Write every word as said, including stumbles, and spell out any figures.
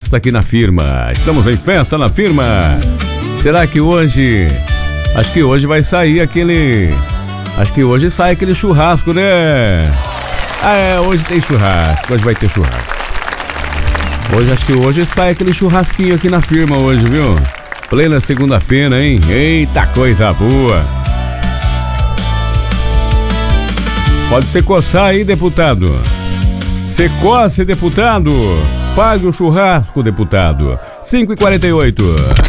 festa aqui na firma. Estamos em festa na firma. Será que hoje... Acho que hoje vai sair aquele... Acho que hoje sai aquele churrasco, né? Ah, é, hoje tem churrasco. Hoje vai ter churrasco. Hoje, acho que hoje sai aquele churrasquinho aqui na firma hoje, viu? Plena segunda-feira, hein? Eita, coisa boa! Pode se coçar aí, deputado. Se coce, deputado. Pague o churrasco, deputado. cinco e quarenta e oito.